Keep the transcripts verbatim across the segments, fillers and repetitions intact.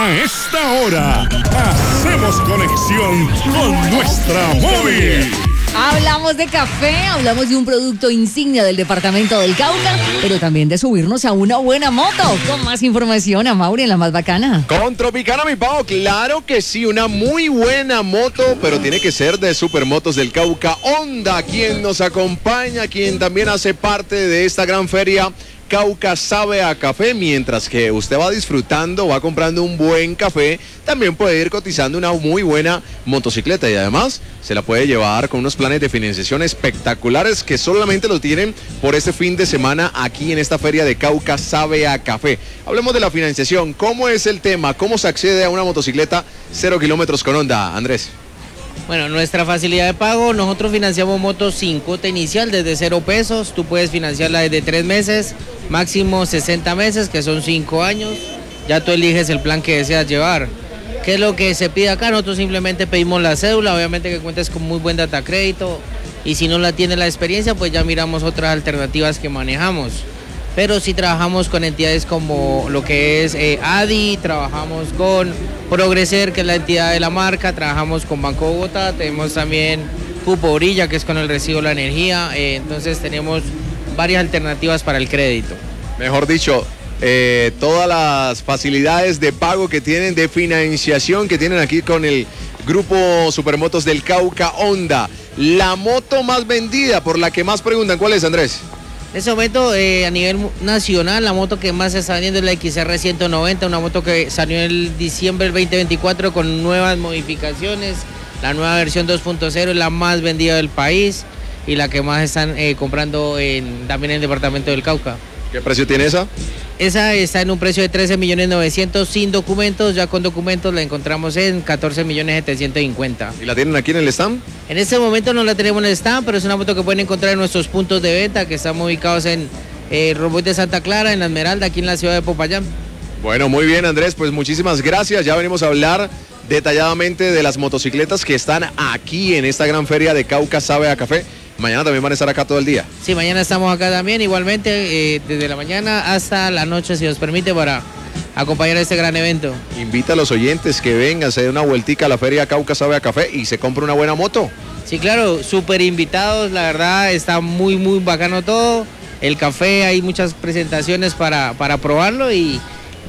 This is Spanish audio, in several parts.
A esta hora, hacemos conexión con nuestra móvil. Hablamos de café, hablamos de un producto insignia del departamento del Cauca, pero también de subirnos a una buena moto. Con más información, a Mauri en la más bacana. Con Tropicana, mi pavo, claro que sí, una muy buena moto, pero tiene que ser de Supermotos del Cauca. Honda, quien nos acompaña, quien también hace parte de esta gran feria Cauca Sabe a Café. Mientras que usted va disfrutando, va comprando un buen café, también puede ir cotizando una muy buena motocicleta y además se la puede llevar con unos planes de financiación espectaculares que solamente lo tienen por este fin de semana aquí en esta feria de Cauca Sabe a Café. Hablemos de la financiación. ¿Cómo es el tema? ¿Cómo se accede a una motocicleta cero kilómetros con Honda, Andrés? Bueno, nuestra facilidad de pago, nosotros financiamos motos sin cuota inicial desde cero pesos. Tú puedes financiarla desde tres meses, máximo sesenta meses, que son cinco años. Ya tú eliges el plan que deseas llevar. ¿Qué es lo que se pide acá? Nosotros simplemente pedimos la cédula, obviamente que cuentes con muy buen data crédito. Y si no la tiene la experiencia, pues ya miramos otras alternativas que manejamos. Pero sí trabajamos con entidades como lo que es eh, A D I, trabajamos con Progreser, que es la entidad de la marca, trabajamos con Banco Bogotá, tenemos también Cupo Orilla, que es con el recibo de la energía, eh, entonces tenemos varias alternativas para el crédito. Mejor dicho, eh, todas las facilidades de pago que tienen, de financiación que tienen aquí con el grupo Supermotos del Cauca Honda. La moto más vendida, por la que más preguntan, ¿cuál es, Andrés? En este momento, eh, a nivel nacional, la moto que más se está vendiendo es la X R ciento noventa, una moto que salió en el diciembre del veinte veinticuatro con nuevas modificaciones. La nueva versión dos punto cero es la más vendida del país y la que más están eh, comprando en, también en el departamento del Cauca. ¿Qué precio tiene esa? Esa está en un precio de trece millones novecientos sin documentos, ya con documentos la encontramos en catorce millones setecientos cincuenta. ¿Y la tienen aquí en el stand? En este momento no la tenemos en el stand, pero es una moto que pueden encontrar en nuestros puntos de venta que están ubicados en eh, Romboy de Santa Clara, en La Esmeralda, aquí en la ciudad de Popayán. Bueno, muy bien, Andrés, pues muchísimas gracias. Ya venimos a hablar detalladamente de las motocicletas que están aquí en esta gran feria de Cauca Sabe a Café. Mañana también van a estar acá todo el día. Sí, mañana estamos acá también, igualmente, eh, desde la mañana hasta la noche, si nos permite, para acompañar a este gran evento. Invita a los oyentes que vengan, se den una vueltica a la feria Cauca Sabe a Café y se compre una buena moto. Sí, claro, súper invitados, la verdad, está muy, muy bacano todo. El café, hay muchas presentaciones para, para probarlo y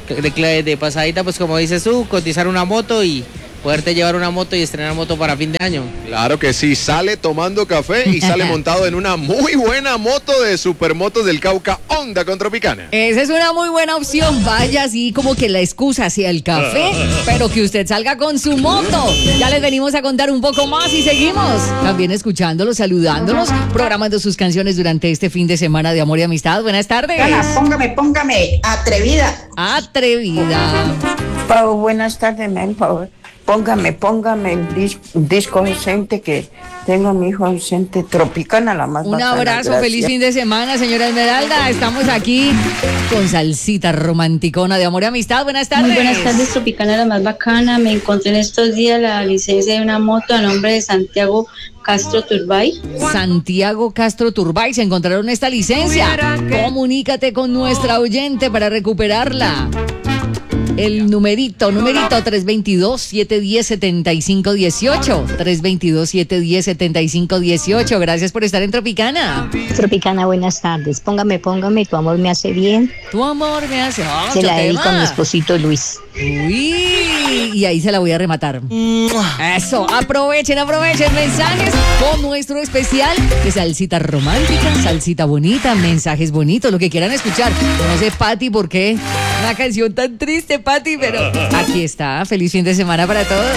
de, de pasadita, pues como dices tú, cotizar una moto y poderte llevar una moto y estrenar moto para fin de año. Claro que sí, sale tomando café y sale montado en una muy buena moto de Supermotos del Cauca Honda con Tropicana. Esa es una muy buena opción, vaya así como que la excusa hacia el café, pero que usted salga con su moto. Ya les venimos a contar un poco más y seguimos también escuchándolos, saludándolos, programando sus canciones durante este fin de semana de amor y amistad. Buenas tardes. Gana, póngame, póngame, atrevida. Atrevida. Pau, buenas tardes, me por favor. Póngame, póngame el disco, disco ausente que tengo a mi hijo ausente, Tropicana, la más Un bacana, abrazo, gracias. feliz fin de semana, señora Esmeralda. Estamos aquí con salsita romanticona de amor y amistad. Buenas tardes. Muy buenas tardes, Tropicana, la más bacana. Me encontré en estos días la licencia de una moto a nombre de Santiago Castro Turbay. Santiago Castro Turbay, se encontraron esta licencia. Comunícate con nuestra oyente para recuperarla. El numerito, numerito tres dos dos, siete uno cero, siete cinco uno ocho. tres dos dos, siete uno cero, siete cinco uno ocho. Gracias por estar en Tropicana. Tropicana, buenas tardes. Póngame, póngame, tu amor me hace bien. Tu amor me hace... Oh, Se la tema. dedico a mi esposito Luis. Uy, y ahí se la voy a rematar. Eso, aprovechen, aprovechen mensajes con nuestro especial de salsita romántica, salsita bonita, mensajes bonitos, lo que quieran escuchar. No sé, Pati, por qué una canción tan triste, Pati, pero aquí está. Feliz fin de semana para todos.